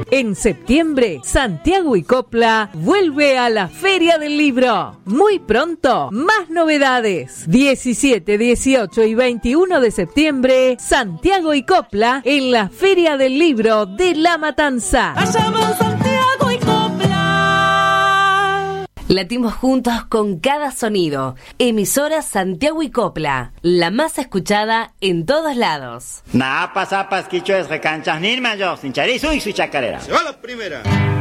En septiembre, Santiago y Copla vuelve a la Feria del Libro. Muy pronto, más novedades. 17, 18 y 21 de septiembre, Santiago y Copla en la Feria del Libro de La Matanza. Allá van Santiago y Copla. Latimos juntos con cada sonido. Emisora Santiago y Copla, la más escuchada en todos lados. Napas, apas, quicho es recanchas, nirma yo, sin charizo y su chacarera. Se va la primera.